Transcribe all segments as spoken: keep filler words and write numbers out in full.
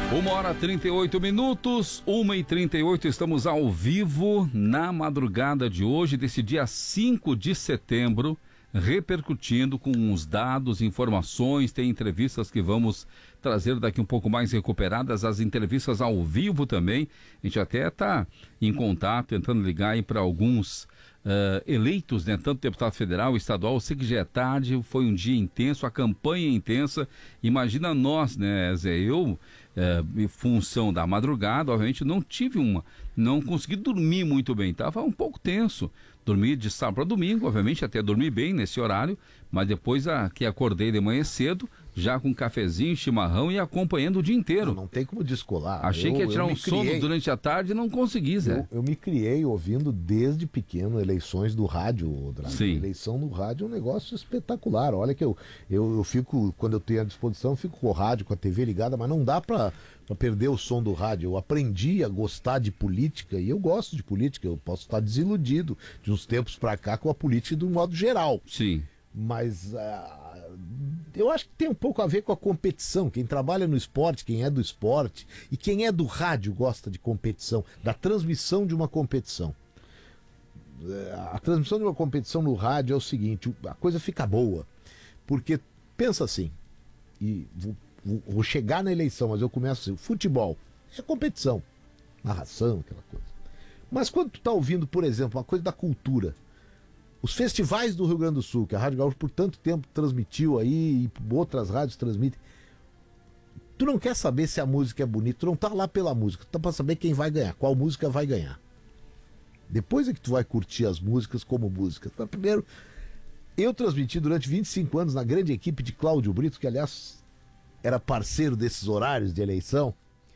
Uma hora e trinta e oito minutos, uma e trinta e oito, estamos ao vivo na madrugada de hoje, desse dia cinco de setembro, repercutindo com os dados, informações, tem entrevistas que vamos trazer daqui um pouco mais recuperadas, as entrevistas ao vivo também. A gente até está em contato, tentando ligar aí para alguns uh, eleitos, né, tanto deputado federal, estadual. Eu sei que já é tarde, foi um dia intenso, a campanha é intensa. Imagina nós, né, Zé, eu, uh, em função da madrugada, obviamente não tive uma, não consegui dormir muito bem, estava um pouco tenso. Dormi de sábado para domingo, obviamente até dormi bem nesse horário, mas depois a, que acordei de manhã cedo, já com cafezinho, chimarrão e acompanhando o dia inteiro. Não, não tem como descolar. Achei eu, que ia tirar um criei, sono durante a tarde e não consegui, Zé. Eu, eu me criei ouvindo desde pequeno eleições do rádio, Drago. Sim. Eleição no rádio é um negócio espetacular. Olha que eu, eu, eu fico, quando eu tenho à disposição, eu fico com o rádio, com a T V ligada, mas não dá pra, pra perder o som do rádio. Eu aprendi a gostar de política e eu gosto de política. Eu posso estar desiludido de uns tempos pra cá com a política de um modo geral. Sim. Mas uh, eu acho que tem um pouco a ver com a competição. Quem trabalha no esporte, quem é do esporte e quem é do rádio gosta de competição, da transmissão de uma competição. Uh, a transmissão de uma competição no rádio é o seguinte, a coisa fica boa, porque pensa assim, e vou, vou, vou chegar na eleição, mas eu começo assim, futebol é competição, narração, aquela coisa. Mas quando tu tá ouvindo, por exemplo, uma coisa da cultura, os festivais do Rio Grande do Sul, que a Rádio Gaúcha por tanto tempo transmitiu aí, e outras rádios transmitem, tu não quer saber se a música é bonita, tu não tá lá pela música, tu tá pra saber quem vai ganhar, qual música vai ganhar. Depois é que tu vai curtir as músicas como músicas. Mas primeiro, eu transmiti durante vinte e cinco anos na grande equipe de Cláudio Brito, que aliás era parceiro desses horários de eleição.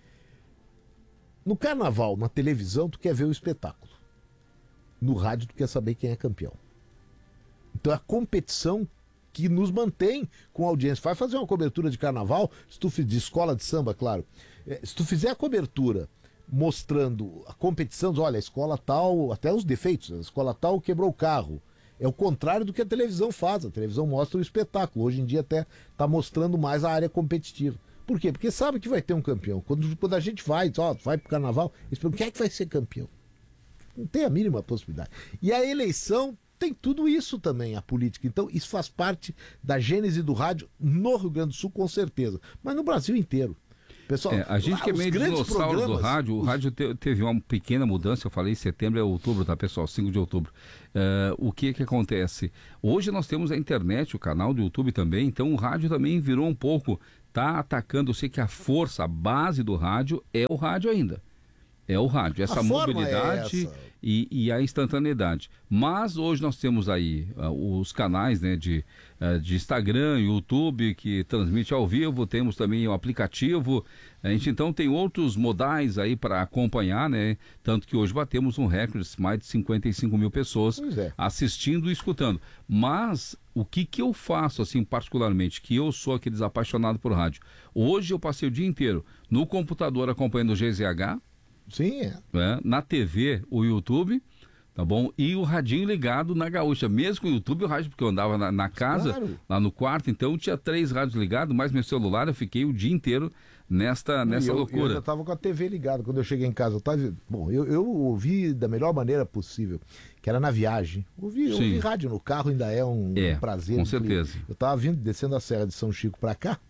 No carnaval, na televisão, tu quer ver o espetáculo. No rádio, tu quer saber quem é campeão. Então é a competição que nos mantém com a audiência. Vai fazer uma cobertura de carnaval, se tu fizer, de escola de samba, claro. Se tu fizer a cobertura mostrando a competição, olha, a escola tal, até os defeitos, a escola tal quebrou o carro. É o contrário do que a televisão faz. A televisão mostra o espetáculo. Hoje em dia até está mostrando mais a área competitiva. Por quê? Porque sabe que vai ter um campeão. Quando, quando a gente vai, ó, vai pro carnaval, eles perguntam, quem é que vai ser campeão? Não tem a mínima possibilidade. E a eleição tem tudo isso também, a política. Então isso faz parte da gênese do rádio no Rio Grande do Sul, com certeza. Mas no Brasil inteiro. Pessoal, é, a gente lá, que é meio dinossauro do rádio, o rádio te, teve uma pequena mudança, eu falei setembro é outubro, tá pessoal, cinco de outubro. Uh, o que que acontece? Hoje nós temos a internet, o canal do YouTube também, então o rádio também virou um pouco, tá atacando, eu sei que a força, a base do rádio é o rádio ainda. É o rádio, essa mobilidade é essa. E, e a instantaneidade. Mas hoje nós temos aí uh, os canais, né, de, uh, de Instagram, YouTube, que transmite ao vivo, temos também o aplicativo. A gente então tem outros modais aí para acompanhar, né? Tanto que hoje batemos um recorde de mais de cinquenta e cinco mil pessoas é. assistindo e escutando. Mas o que que eu faço, assim, particularmente, que eu sou aqueles apaixonado por rádio. Hoje eu passei o dia inteiro no computador acompanhando o G Z H. Sim, é. É, na T V, o YouTube, tá bom? E o radinho ligado na Gaúcha, mesmo com o YouTube e o rádio, porque eu andava na, na casa, claro. Lá no quarto, então tinha três rádios ligados, mais meu celular, eu fiquei o dia inteiro nesta, nessa eu, loucura. Eu já estava com a T V ligada quando eu cheguei em casa. Eu tava, bom, eu, eu ouvi da melhor maneira possível, que era na viagem. Ouvi, ouvi rádio no carro, ainda é um, é, um prazer. Com certeza. Eu estava vindo, descendo a Serra de São Chico para cá,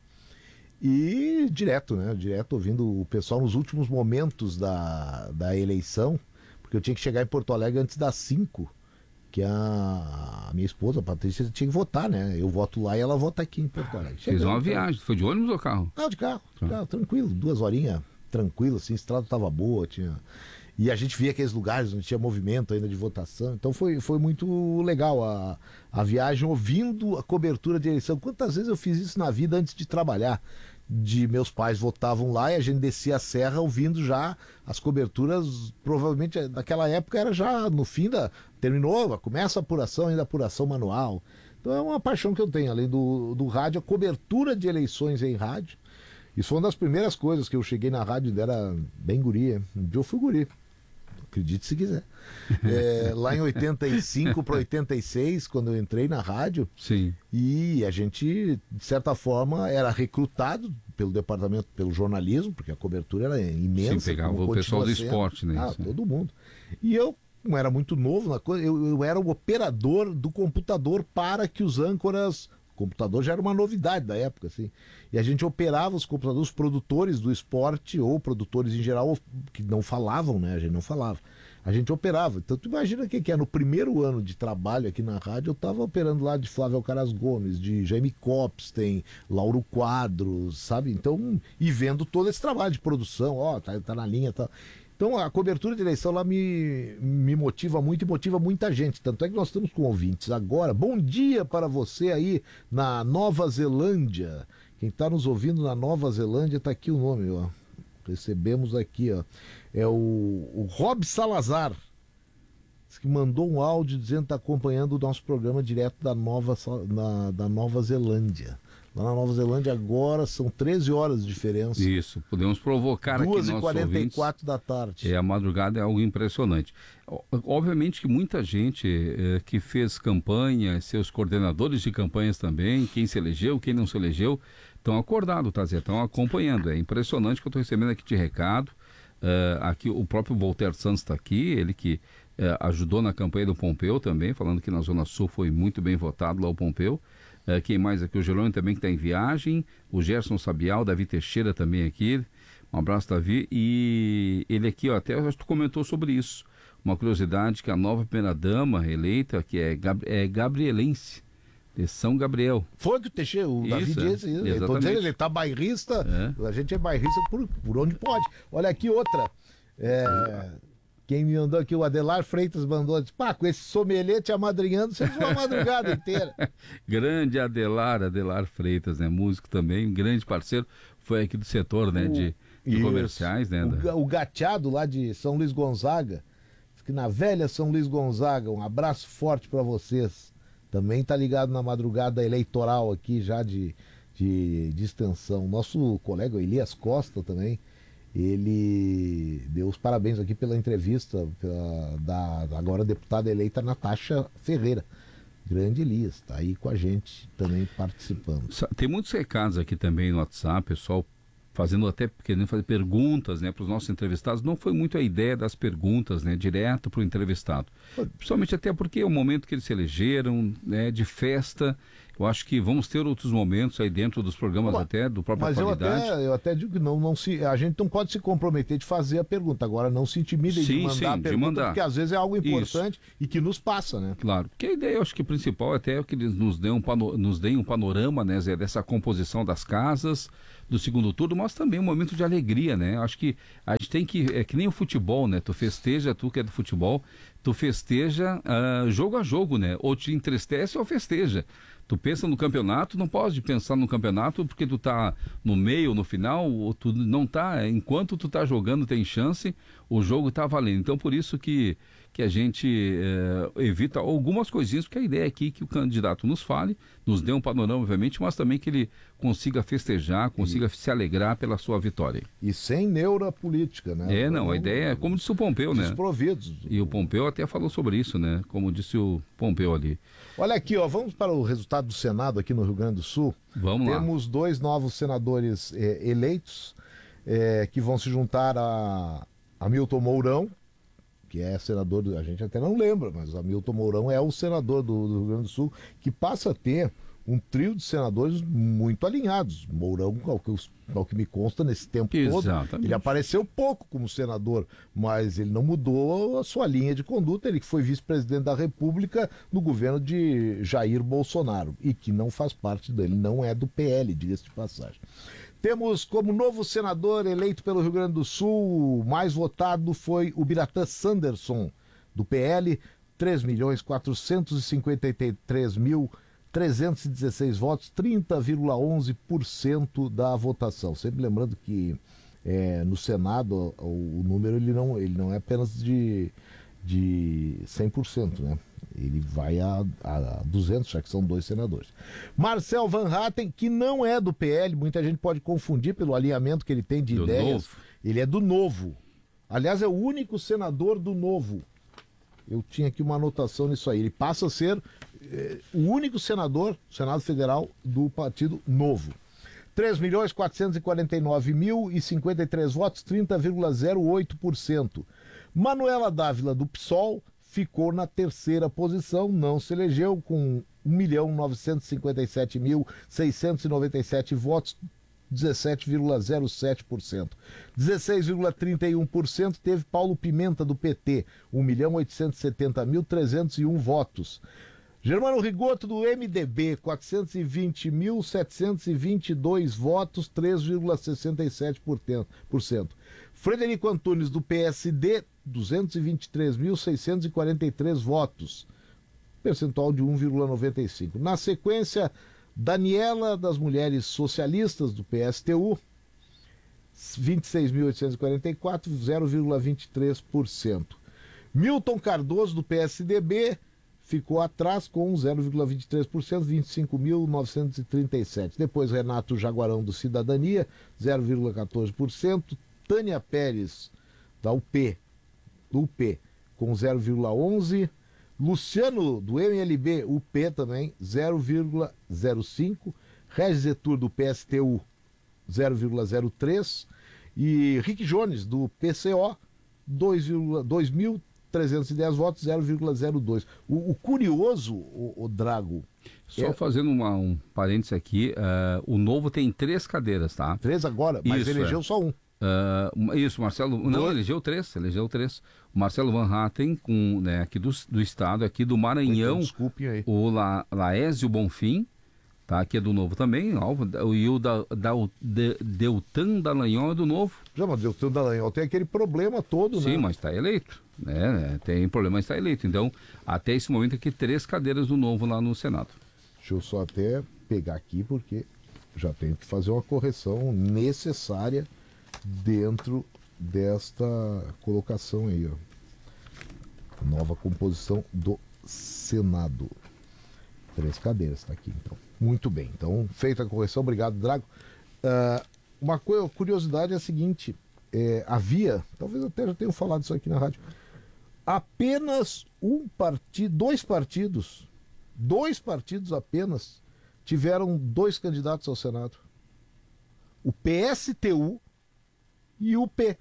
e direto, né? Direto ouvindo o pessoal nos últimos momentos da, da eleição, porque eu tinha que chegar em Porto Alegre antes das cinco, que a, a minha esposa, a Patrícia, tinha que votar, né? Eu voto lá e ela vota aqui em Porto Alegre. Fez uma viagem, foi de ônibus ou carro? Não, de carro, de carro, tranquilo, duas horinhas, tranquilo, assim, a estrada tava boa, tinha... E a gente via aqueles lugares onde tinha movimento ainda de votação, então foi, foi muito legal a, a viagem, ouvindo a cobertura de eleição. Quantas vezes eu fiz isso na vida antes de trabalhar? De meus pais votavam lá e a gente descia a serra ouvindo já as coberturas, provavelmente naquela época era já no fim da... Terminou, começa a apuração, ainda a apuração manual. Então é uma paixão que eu tenho, além do, do rádio, a cobertura de eleições em rádio. Isso foi uma das primeiras coisas que eu cheguei na rádio, era bem guria. Um dia eu fui guri. Acredite se quiser. É, lá em oitenta e cinco para oitenta e seis, quando eu entrei na rádio, Sim. E a gente, de certa forma, era recrutado pelo departamento, pelo jornalismo, porque a cobertura era imensa. Sim, pegava o pessoal do sendo. esporte, né? Ah, Isso, todo mundo. E eu, como era muito novo na coisa, eu, eu era o operador do computador para que os âncoras... O computador já era uma novidade da época, assim. E a gente operava os computadores, os produtores do esporte, ou produtores em geral, que não falavam, né? A gente não falava. A gente operava. Então tu imagina o que, que é. No primeiro ano de trabalho aqui na rádio, eu estava operando lá de Flávio Alcaraz Gomes, de Jaime Copstein, Lauro Quadros, sabe? Então, e vendo todo esse trabalho de produção, ó, tá, tá na linha, tá. Então a cobertura de eleição lá me, me motiva muito e motiva muita gente. Tanto é que nós estamos com ouvintes agora. Bom dia para você aí na Nova Zelândia. Quem está nos ouvindo na Nova Zelândia, está aqui o nome, ó. Recebemos aqui, ó. É o, o Rob Salazar, que mandou um áudio dizendo que está acompanhando o nosso programa direto da Nova, na, da Nova Zelândia. Lá na Nova Zelândia agora são treze horas de diferença. Isso, podemos provocar aqui nossos ouvintes. duas e quarenta e quatro da tarde. É, a madrugada é algo impressionante. Obviamente que muita gente é, que fez campanha, seus coordenadores de campanhas também, quem se elegeu, quem não se elegeu, estão acordados, tá, Zé? Estão acompanhando. É impressionante que eu estou recebendo aqui de recado. Uh, aqui o próprio Voltaire Santos está aqui, ele que uh, ajudou na campanha do Pompeu também, falando que na Zona Sul foi muito bem votado lá o Pompeu. Uh, quem mais aqui? O Jerônimo também que está em viagem, o Gerson Sabial, Davi Teixeira também aqui. Um abraço, Davi. E ele aqui, ó, até acho que tu comentou sobre isso. Uma curiosidade que a nova primeira-dama eleita, que é, Gab é gabrielense, de São Gabriel. Foi que o Teixeira, o Davi Isso, disse isso. é, Tô dizendo, ele tá bairrista, é. A gente é bairrista por, por onde pode. Olha aqui outra. É, quem me mandou aqui, o Adelar Freitas mandou, disse, pá, com esse somelete amadrinhando, você foi a madrugada inteira. Grande Adelar, Adelar Freitas, né? Músico também, um grande parceiro, foi aqui do setor, né? O, de, de comerciais, né? O, da... o Gateado lá de São Luís Gonzaga, que na velha São Luís Gonzaga, um abraço forte para vocês. Também tá ligado na madrugada eleitoral aqui já de, de, de extensão. Nosso colega Elias Costa também, ele deu os parabéns aqui pela entrevista pela, da agora deputada eleita Natasha Ferreira. Grande Elias, está aí com a gente também participando. Tem muitos recados aqui também no WhatsApp, pessoal fazendo até, querendo fazer perguntas, né, para os nossos entrevistados. Não foi muito a ideia das perguntas, né, direto para o entrevistado. Principalmente até porque é o momento que eles se elegeram, né, de festa. Eu acho que vamos ter outros momentos aí dentro dos programas, mas, até do próprio Mas eu até, eu até digo que não, não se, a gente não pode se comprometer de fazer a pergunta. Agora não se intimidem sim, de mandar sim, a pergunta, de mandar. Porque às vezes é algo importante Isso. E que nos passa, né? Claro, porque a ideia, eu acho que principal até é que eles nos deem um, pano, nos deem um panorama, né, Zé, dessa composição das casas, do segundo turno, mas também um momento de alegria, né? Acho que a gente tem que, é que nem o futebol, né? Tu festeja, tu que é do futebol, tu festeja uh, jogo a jogo, né? Ou te entristece ou festeja. Tu pensa no campeonato, não pode pensar no campeonato porque tu tá no meio, no final, ou tu não tá, enquanto tu tá jogando tem chance, o jogo tá valendo. Então por isso que, que a gente é, evita algumas coisinhas, porque a ideia aqui é que o candidato nos fale, nos dê um panorama, obviamente, mas também que ele consiga festejar, consiga e... se alegrar pela sua vitória. E sem neura política, né? É, não, a ideia é como disse o Pompeu, né? Desprovidos. E o Pompeu até falou sobre isso, né? Como disse o Pompeu ali. Olha aqui, ó, vamos para o resultado do Senado aqui no Rio Grande do Sul. Vamos lá. Temos dois novos senadores eh, eleitos eh, que vão se juntar a Hamilton Mourão, que é senador, do, a gente até não lembra, mas Hamilton Mourão é o senador do, do Rio Grande do Sul, que passa a ter um trio de senadores muito alinhados. Mourão, ao que, ao que me consta, nesse tempo Exatamente. todo, ele apareceu pouco como senador, mas ele não mudou a sua linha de conduta. Ele que foi vice-presidente da República no governo de Jair Bolsonaro e que não faz parte dele, não é do P L, diga-se de passagem. Temos como novo senador eleito pelo Rio Grande do Sul, o mais votado foi o Biratã Sanderson, do P L, três milhões quatrocentos e cinquenta e três mil trezentos e dezesseis votos, trinta vírgula onze por cento da votação. Sempre lembrando que é, no Senado o, o número ele não, ele não é apenas de, de cem por cento, né? Ele vai a, a duzentos, já que são dois senadores. Marcel Van Hatten, que não é do P L, muita gente pode confundir pelo alinhamento que ele tem de do ideias. Novo. Ele é do Novo. Aliás, é o único senador do Novo. Eu tinha aqui uma anotação nisso aí. Ele passa a ser eh, o único senador do Senado Federal do Partido Novo. três milhões quatrocentos e quarenta e nove mil e cinquenta e três votos, trinta vírgula zero oito por cento. Manuela Dávila, do PSOL, ficou na terceira posição, não se elegeu, com um milhão novecentos e cinquenta e sete mil seiscentos e noventa e sete votos, dezessete vírgula zero sete por cento. dezesseis vírgula trinta e um por cento teve Paulo Pimenta, do P T, um milhão oitocentos e setenta mil trezentos e um votos. Germano Rigoto, do M D B, quatrocentos e vinte mil setecentos e vinte e dois votos, três vírgula sessenta e sete por cento. Frederico Antunes, do P S D, duzentos e vinte e três mil seiscentos e quarenta e três votos, percentual de um vírgula noventa e cinco por cento. Na sequência, Daniela, das Mulheres Socialistas, do P S T U, vinte e seis mil oitocentos e quarenta e quatro, zero vírgula vinte e três por cento. Milton Cardoso, do P S D B, ficou atrás com zero vírgula vinte e três por cento, vinte e cinco mil novecentos e trinta e sete. Depois, Renato Jaguarão, do Cidadania, zero vírgula quatorze por cento. Tânia Pérez, da U P, do U P, com zero vírgula onze por cento. Luciano, do M L B, U P também, zero vírgula zero cinco por cento. Regis Etur, do P S T U, zero vírgula zero três por cento. E Rick Jones, do P C O, dois mil trezentos e dez votos, zero vírgula zero dois por cento. O, o curioso, o, o Drago... Só é... fazendo uma, um parênteses aqui, uh, o Novo tem três cadeiras, tá? Três agora, mas Isso, elegeu é. só um. Uh, isso, Marcelo. Não, Dois. elegeu três, elegeu três. O Marcelo Van Hatten, com, né, aqui do, do estado, aqui do Maranhão. Desculpe aí. O La, Laésio Bonfim, tá? Aqui é do Novo também. Ó, e o da, da, de, Deltan Dallagnol é do Novo. Já, mas Deltan Dallagnol tem aquele problema todo, Sim, né? mas está eleito. Né? Tem problema, mas está eleito. Então, até esse momento aqui, três cadeiras do Novo lá no Senado. Deixa eu só até pegar aqui, porque já tenho que fazer uma correção necessária dentro desta colocação aí, ó. Nova composição do Senado. Três cadeiras, tá aqui, então. Muito bem. Então, feita a correção, obrigado, Drago. Uh, uma coisa, curiosidade é a seguinte: é, havia, talvez até já tenham falado isso aqui na rádio, apenas um partido, dois partidos, dois partidos apenas tiveram dois candidatos ao Senado. O P S T U e o P.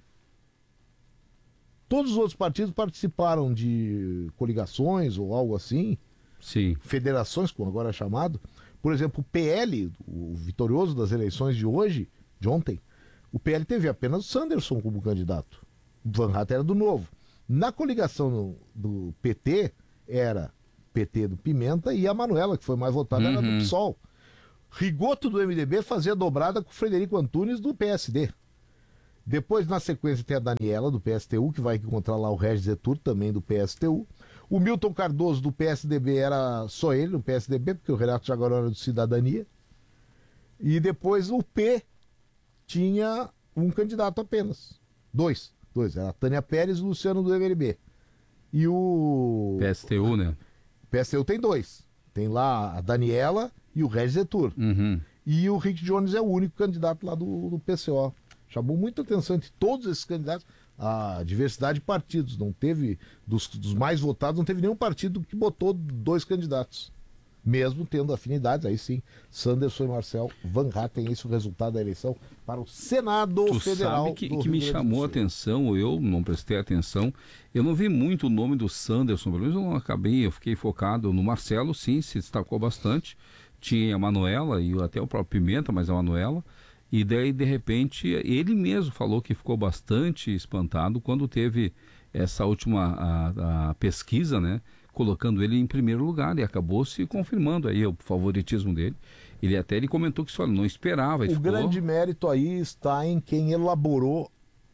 Todos os outros partidos participaram de coligações ou algo assim. Sim. Federações, como agora é chamado. Por exemplo, o P L, o vitorioso das eleições de hoje, de ontem, o P L teve apenas o Sanderson como candidato. O Van Hatten era do Novo. Na coligação do P T, era P T do Pimenta e a Manuela, que foi mais votada, uhum. era do PSOL. Rigoto, do M D B, fazia dobrada com o Frederico Antunes, do P S D. Depois, na sequência, tem a Daniela, do P S T U, que vai encontrar lá o Regis Etur, também do P S T U. O Milton Cardoso, do P S D B, era só ele, no P S D B, porque o Renato Jaguarão era do Cidadania. E depois o P tinha um candidato apenas. Dois. Dois. Era a Tânia Pérez e o Luciano, do M L B. E o... P S T U, né? O P S T U tem dois. Tem lá a Daniela e o Regis Etur. Uhum. E o Rick Jones é o único candidato lá do, do P C O. Chamou muita atenção entre todos esses candidatos a diversidade de partidos. Não teve, dos, dos mais votados, não teve nenhum partido que botou dois candidatos. Mesmo tendo afinidades, aí sim, Sanderson e Marcel Van Hatten, esse é o resultado da eleição para o Senado tu Federal. Sabe que, que me chamou a atenção, eu não prestei atenção, eu não vi muito o nome do Sanderson, pelo menos eu não acabei, eu fiquei focado no Marcelo, sim, se destacou bastante. Tinha a Manuela e até o próprio Pimenta, mas a Manuela. E daí, de repente, ele mesmo falou que ficou bastante espantado quando teve essa última a, a pesquisa, né? Colocando ele em primeiro lugar e acabou se confirmando aí o favoritismo dele. Ele até ele comentou que isso não esperava. O ficou... grande mérito aí está em quem elaborou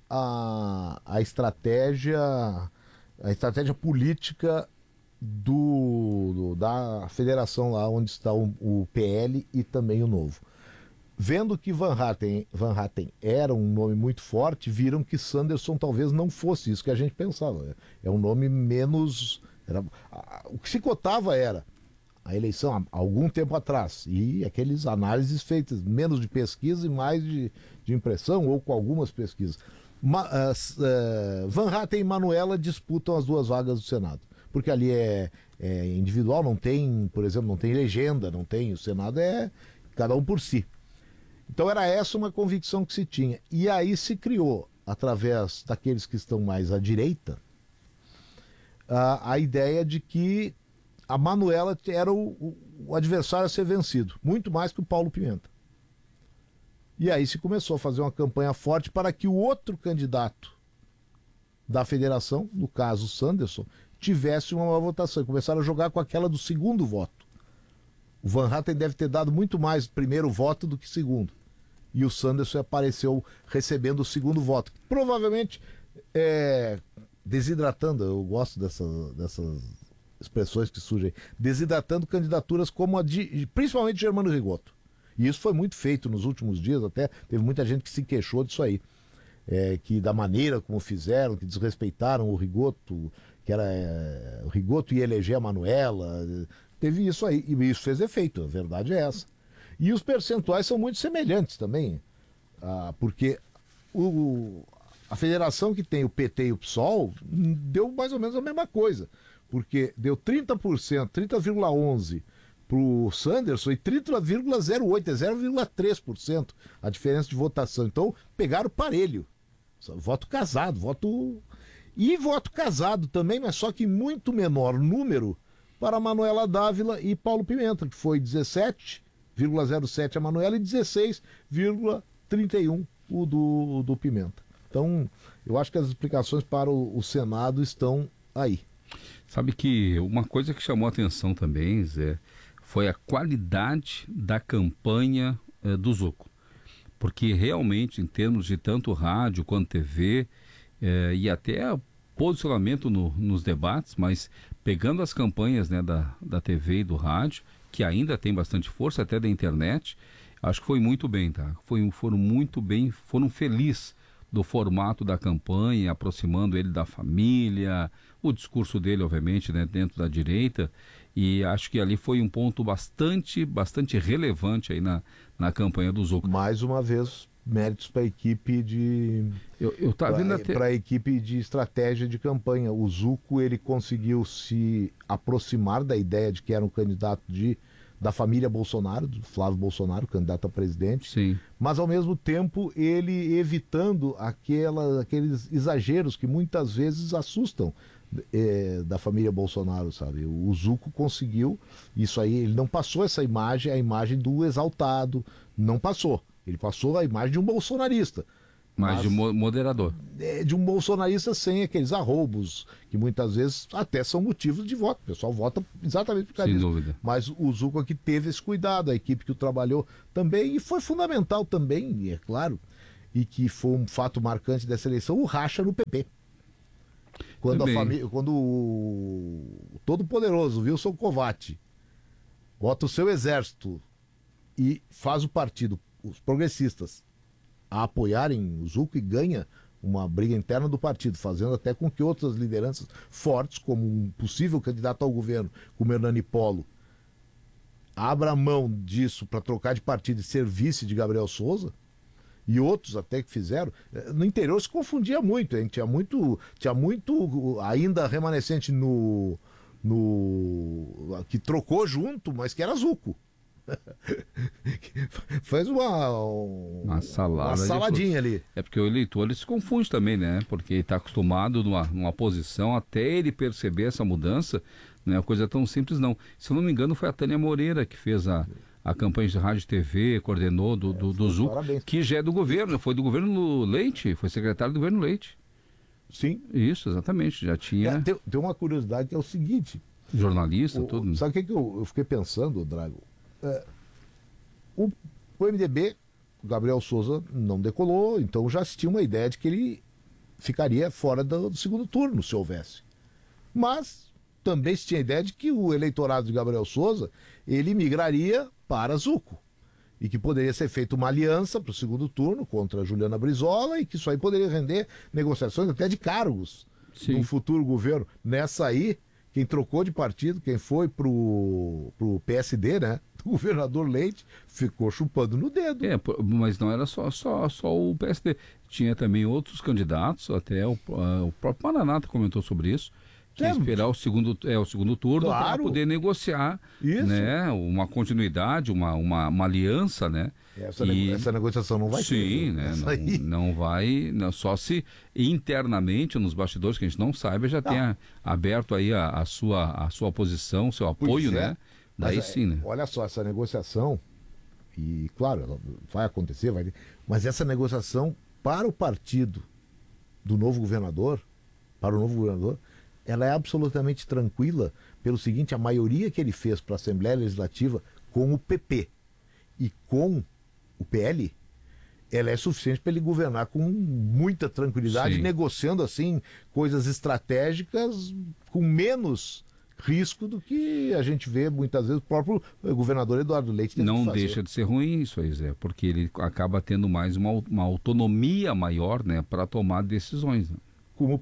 a, a estratégia, a estratégia política do, do, da federação lá onde está o, o P L e também o Novo. Vendo que Van Hatten, Van Hatten era um nome muito forte, viram que Sanderson talvez não fosse isso que a gente pensava. É um nome menos... Era, a, o que se cotava era a eleição há algum tempo atrás, e aqueles análises feitas menos de pesquisa e mais de, de impressão, ou com algumas pesquisas. Ma, uh, uh, Van Hatten e Manuela disputam as duas vagas do Senado. Porque ali é, é individual, não tem, por exemplo, não tem legenda, não tem, o Senado é cada um por si. Então era essa uma convicção que se tinha. E aí se criou, através daqueles que estão mais à direita, a, a ideia de que a Manuela era o, o, o adversário a ser vencido, muito mais que o Paulo Pimenta. E aí se começou a fazer uma campanha forte para que o outro candidato da federação, no caso o Sanderson, tivesse uma maior votação. E começaram a jogar com aquela do segundo voto. O Van Hatten deve ter dado muito mais primeiro voto do que segundo. E o Sanderson apareceu recebendo o segundo voto. Provavelmente, é, desidratando, eu gosto dessa, dessas expressões que surgem, desidratando candidaturas como a de, principalmente de Germano Rigoto. E isso foi muito feito nos últimos dias, até teve muita gente que se queixou disso aí. É, que da maneira como fizeram, que desrespeitaram o Rigoto, que era é, o Rigoto ia eleger a Manuela, teve isso aí, e isso fez efeito, a verdade é essa. E os percentuais são muito semelhantes também, ah, porque o, a federação que tem o P T e o PSOL deu mais ou menos a mesma coisa, porque deu trinta por cento, trinta vírgula onze por cento para o Sanderson e trinta vírgula zero oito por cento, é zero vírgula três por cento a diferença de votação. Então pegaram parelho, voto casado, voto... E voto casado também, mas só que muito menor número para Manuela Dávila e Paulo Pimenta, que foi dezessete vírgula zero sete a Manuela e dezesseis vírgula trinta e um o do, do Pimenta. Então, eu acho que as explicações para o, o Senado estão aí. Sabe que uma coisa que chamou a atenção também, Zé, foi a qualidade da campanha eh, do Zucco. Porque realmente, em termos de tanto rádio quanto T V, eh, e até posicionamento no, nos debates, mas pegando as campanhas, né, da, da T V e do rádio, que ainda tem bastante força, até da internet, acho que foi muito bem, tá? Foi, foram muito bem, foram felizes do formato da campanha, aproximando ele da família, o discurso dele, obviamente, né, dentro da direita, e acho que ali foi um ponto bastante, bastante relevante aí na, na campanha do Zucco. Mais uma vez, méritos para a equipe de... Eu, eu tava vendo até... Para a equipe de estratégia de campanha. O Zucco, ele conseguiu se aproximar da ideia de que era um candidato de, da família Bolsonaro, do Flávio Bolsonaro, candidato a presidente. Sim. Mas, ao mesmo tempo, ele evitando aquela, aqueles exageros que muitas vezes assustam é, da família Bolsonaro, sabe? O Zucco conseguiu isso aí, ele não passou essa imagem, a imagem do exaltado, não passou. Ele passou a imagem de um bolsonarista. Mas, mas de um moderador. É, de um bolsonarista sem aqueles arroubos, que muitas vezes até são motivos de voto. O pessoal vota exatamente por causa disso. Sem dúvida. Mas o Zucco aqui teve esse cuidado, a equipe que o trabalhou também, e foi fundamental também, é claro, e que foi um fato marcante dessa eleição, o racha no P P. Quando também. a família, quando o todo-poderoso Wilson Kovács bota o seu exército e faz o partido, os progressistas, a apoiarem o Zucco e ganha uma briga interna do partido, fazendo até com que outras lideranças fortes, como um possível candidato ao governo, como Hernani Polo, abra mão disso para trocar de partido e ser vice de Gabriel Souza, e outros até que fizeram. No interior se confundia muito, hein? Tinha muito, tinha muito ainda remanescente no, no que trocou junto, mas que era Zucco. Faz uma, uma, salada uma saladinha ali. É porque o eleitor ele se confunde também, né? Porque ele está acostumado numa, numa posição, até ele perceber essa mudança, não é uma coisa tão simples não. Se eu não me engano foi a Tânia Moreira que fez a, a campanha de rádio e T V, coordenou do, do, do Zucco, que já é do governo, foi do governo Leite, foi secretário do governo Leite. Sim. Isso, exatamente, já tinha... É, tem, tem uma curiosidade que é o seguinte... Jornalista, o, tudo. Sabe o que, que eu, eu fiquei pensando, Drago? É, o, o M D B, o Gabriel Souza, não decolou, então já se tinha uma ideia de que ele ficaria fora do, do segundo turno, se houvesse. Mas também se tinha a ideia de que o eleitorado de Gabriel Souza, ele migraria para Zucco, e que poderia ser feita uma aliança para o segundo turno contra a Juliana Brizola, e que isso aí poderia render negociações até de cargos no futuro governo. Nessa aí, quem trocou de partido, quem foi pro, pro P S D, né? O governador Leite ficou chupando no dedo. É, mas não era só, só, só o P S D. Tinha também outros candidatos, até o, uh, o próprio Maranata comentou sobre isso, que é, esperar o segundo, é, o segundo turno claro. para poder negociar, né, uma continuidade, uma, uma, uma aliança, né? Essa, e, nego, essa negociação não vai sim, ter. Sim, né? Não, não vai, não, só se internamente, nos bastidores, que a gente não saiba, já não. tenha aberto aí a, a, sua, a sua posição, o seu apoio, é. né? Daí mas, sim, né? Olha só, essa negociação, e claro, ela vai acontecer, vai, mas essa negociação para o partido do novo governador, para o novo governador, ela é absolutamente tranquila pelo seguinte, a maioria que ele fez para a Assembleia Legislativa com o P P e com o P L, ela é suficiente para ele governar com muita tranquilidade, sim. negociando assim coisas estratégicas com menos risco do que a gente vê muitas vezes o próprio governador Eduardo Leite tendo não que fazer. Deixa de ser ruim isso aí, Zé, porque ele acaba tendo mais uma, uma autonomia maior, né, para tomar decisões. Né? Como,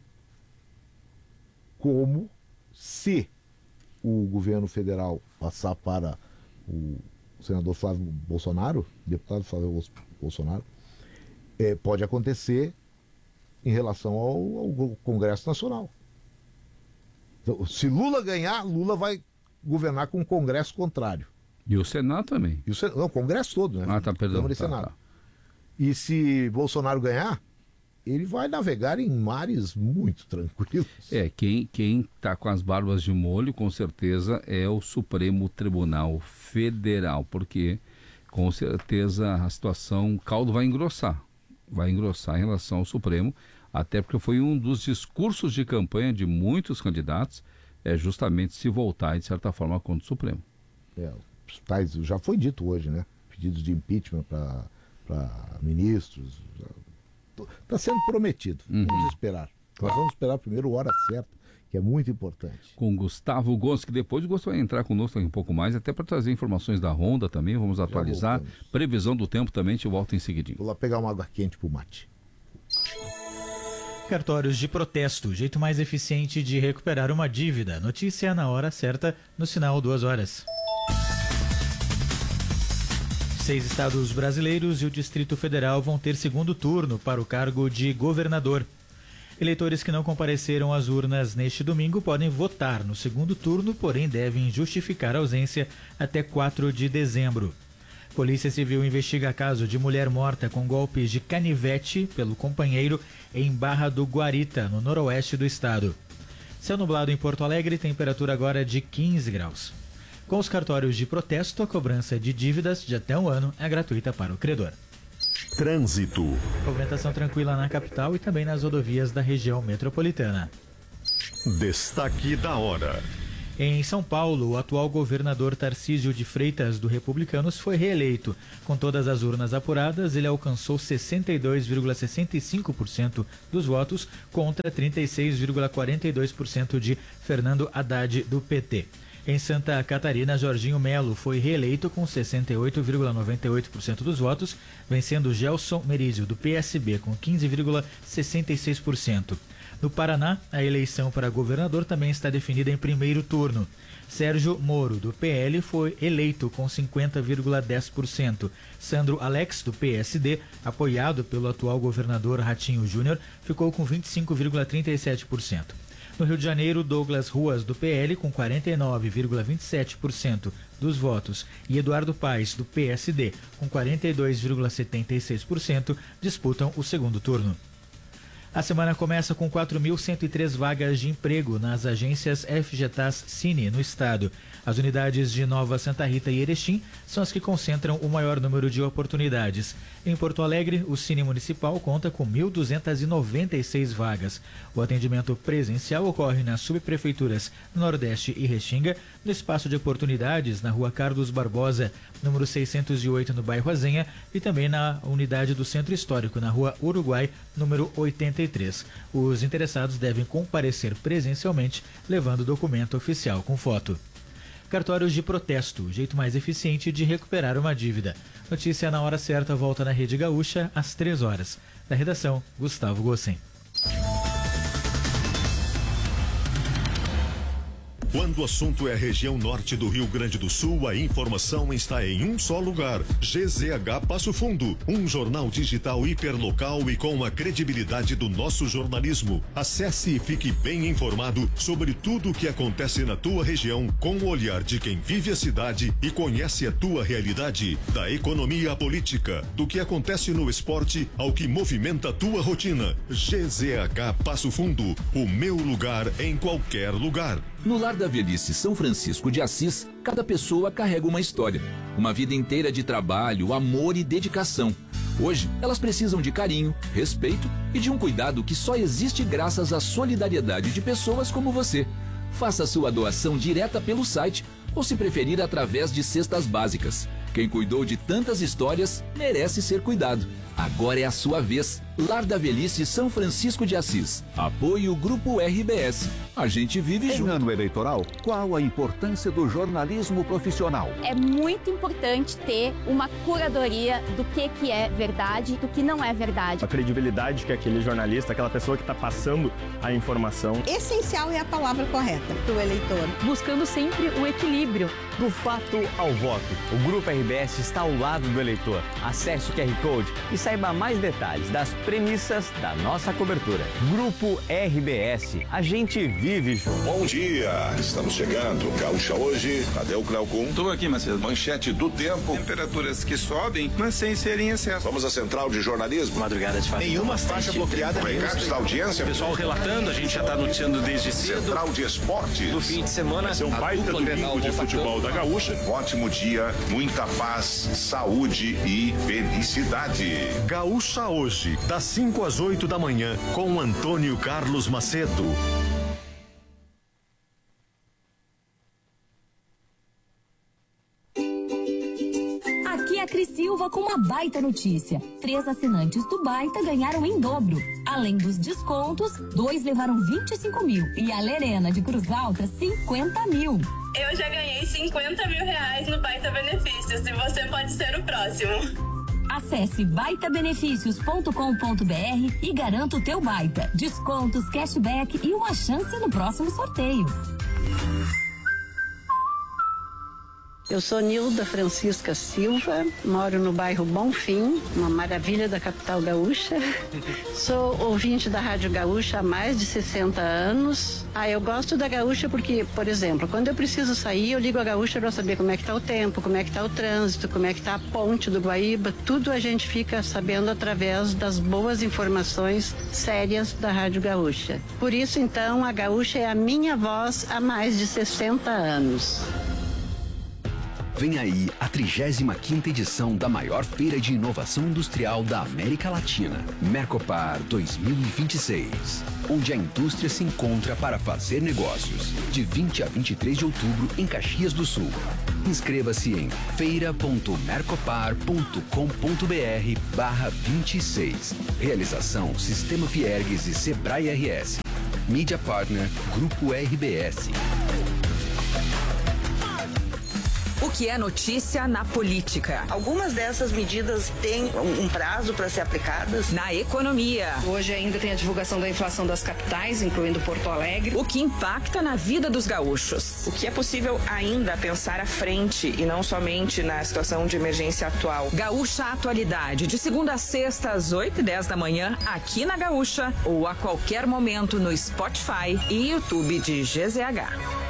como se o governo federal passar para o senador Flávio Bolsonaro, deputado Flávio Bolsonaro, é, pode acontecer em relação ao, ao Congresso Nacional. Então, se Lula ganhar, Lula vai governar com um Congresso contrário. E o Senado também. E o, Sen... Não, o Congresso todo, né? Ah, tá, perdão. Câmara e tá, Senado. Tá. E se Bolsonaro ganhar, ele vai navegar em mares muito tranquilos. É, quem quem tá com as barbas de molho, com certeza, é o Supremo Tribunal Federal, porque com certeza a situação, o caldo vai engrossar. Vai engrossar em relação ao Supremo, até porque foi um dos discursos de campanha de muitos candidatos, é justamente se voltar, de certa forma, contra o Supremo. É, já foi dito hoje, né? Pedidos de impeachment para ministros. Está sendo prometido. Uhum. Vamos esperar. Nós vamos esperar primeiro a hora certa, que é muito importante. Com Gustavo Gomes, que depois o Gustavo vai entrar conosco um pouco mais, até para trazer informações da Honda também, vamos atualizar. Previsão do tempo também, a gente volta em seguidinho. Vou lá pegar uma água quente pro mate. Cartórios de protesto, jeito mais eficiente de recuperar uma dívida. Notícia na hora certa, no sinal duas horas. Seis estados brasileiros e o Distrito Federal vão ter segundo turno para o cargo de governador. Eleitores que não compareceram às urnas neste domingo podem votar no segundo turno, porém devem justificar a ausência até quatro de dezembro. Polícia Civil investiga caso de mulher morta com golpes de canivete pelo companheiro em Barra do Guarita, no noroeste do estado. Céu nublado em Porto Alegre, temperatura agora de quinze graus. Com os cartórios de protesto, a cobrança de dívidas de até um ano é gratuita para o credor. Trânsito. Movimentação tranquila na capital e também nas rodovias da região metropolitana. Destaque da hora. Em São Paulo, o atual governador Tarcísio de Freitas, do Republicanos, foi reeleito. Com todas as urnas apuradas, ele alcançou sessenta e dois vírgula sessenta e cinco por cento dos votos contra trinta e seis vírgula quarenta e dois por cento de Fernando Haddad, do P T. Em Santa Catarina, Jorginho Melo foi reeleito com sessenta e oito vírgula noventa e oito por cento dos votos, vencendo Gelson Merizio, do P S B, com quinze vírgula sessenta e seis por cento. No Paraná, a eleição para governador também está definida em primeiro turno. Sérgio Moro, do P L, foi eleito com cinquenta vírgula dez por cento. Sandro Alex, do P S D, apoiado pelo atual governador Ratinho Júnior, ficou com vinte e cinco vírgula trinta e sete por cento. No Rio de Janeiro, Douglas Ruas, do P L, com quarenta e nove vírgula vinte e sete por cento dos votos, e Eduardo Paes, do P S D, com quarenta e dois vírgula setenta e seis por cento, disputam o segundo turno. A semana começa com quatro mil cento e três vagas de emprego nas agências F G T A S Cine no estado. As unidades de Nova Santa Rita e Erechim são as que concentram o maior número de oportunidades. Em Porto Alegre, o Cine Municipal conta com mil duzentas e noventa e seis vagas. O atendimento presencial ocorre nas subprefeituras Nordeste e Restinga, no espaço de oportunidades na Rua Carlos Barbosa, número seiscentos e oito, no bairro Azenha, e também na unidade do Centro Histórico, na Rua Uruguai, número oitenta e três. Os interessados devem comparecer presencialmente, levando documento oficial com foto. Cartórios de protesto, jeito mais eficiente de recuperar uma dívida. Notícia na hora certa, volta na Rede Gaúcha, às três horas. Da redação, Gustavo Gossen. Quando o assunto é a região norte do Rio Grande do Sul, a informação está em um só lugar. G Z H Passo Fundo, um jornal digital hiperlocal e com a credibilidade do nosso jornalismo. Acesse e fique bem informado sobre tudo o que acontece na tua região, com o olhar de quem vive a cidade e conhece a tua realidade, da economia à política, do que acontece no esporte ao que movimenta a tua rotina. G Z H Passo Fundo, o meu lugar em qualquer lugar. No Lar da Velhice São Francisco de Assis, cada pessoa carrega uma história. Uma vida inteira de trabalho, amor e dedicação. Hoje, elas precisam de carinho, respeito e de um cuidado que só existe graças à solidariedade de pessoas como você. Faça sua doação direta pelo site ou, se preferir, através de cestas básicas. Quem cuidou de tantas histórias merece ser cuidado. Agora é a sua vez. Lar da Velhice São Francisco de Assis. Apoio Grupo R B S. A gente vive junto. Em ano eleitoral, qual a importância do jornalismo profissional? É muito importante ter uma curadoria do que, que é verdade e do que não é verdade. A credibilidade que aquele jornalista, aquela pessoa que está passando a informação. Essencial é a palavra correta para o eleitor. Buscando sempre o equilíbrio. Do fato ao voto, o Grupo R B S está ao lado do eleitor. Acesse o Q R Code e saiba mais detalhes das premissas da nossa cobertura. Grupo R B S, a gente vive junto. Bom dia, estamos chegando. Gaúcha hoje, cadê o Cleocum? Estou aqui, Macedo. Manchete do tempo. Temperaturas que sobem, mas sem serem excesso. Vamos à central de jornalismo. Madrugada de fato. Nenhuma faixa bloqueada. Recados da audiência. O pessoal relatando, a gente já está noticiando desde cedo. Central de esportes. No fim de semana, vai ser um baita domingo de futebol da Gaúcha. Um ótimo dia, muita paz, saúde e felicidade. Gaúcha hoje, das cinco às oito da manhã, com Antônio Carlos Macedo. Aqui é a Cris Silva com uma baita notícia. Três assinantes do Baita ganharam em dobro. Além dos descontos, dois levaram vinte e cinco mil e a Lerena de Cruz Alta cinquenta mil. Eu já ganhei cinquenta mil reais no Baita Benefícios e você pode ser o próximo. Acesse baita benefícios ponto com ponto b r e garanta o teu Baita. Descontos, cashback e uma chance no próximo sorteio. Eu sou Nilda Francisca Silva, moro no bairro Bonfim, uma maravilha da capital gaúcha. Sou ouvinte da Rádio Gaúcha há mais de sessenta anos. Ah, eu gosto da Gaúcha porque, por exemplo, quando eu preciso sair, eu ligo a Gaúcha para saber como é que tá o tempo, como é que tá o trânsito, como é que tá a ponte do Guaíba. Tudo a gente fica sabendo através das boas informações sérias da Rádio Gaúcha. Por isso, então, a Gaúcha é a minha voz há mais de sessenta anos. Vem aí a trigésima quinta edição da maior feira de inovação industrial da América Latina, Mercopar dois mil e vinte e seis, onde a indústria se encontra para fazer negócios, de vinte a vinte e três de outubro em Caxias do Sul. Inscreva-se em feira ponto mercopar ponto com ponto b r barra vinte e seis. Realização Sistema Fiergues e Sebrae R S. Mídia Partner Grupo R B S. O que é notícia na política? Algumas dessas medidas têm um prazo para ser aplicadas. Na economia. Hoje ainda tem a divulgação da inflação das capitais, incluindo Porto Alegre. O que impacta na vida dos gaúchos. O que é possível ainda pensar à frente e não somente na situação de emergência atual. Gaúcha Atualidade, de segunda a sexta às oito e dez da manhã, aqui na Gaúcha ou a qualquer momento no Spotify e YouTube de G Z H.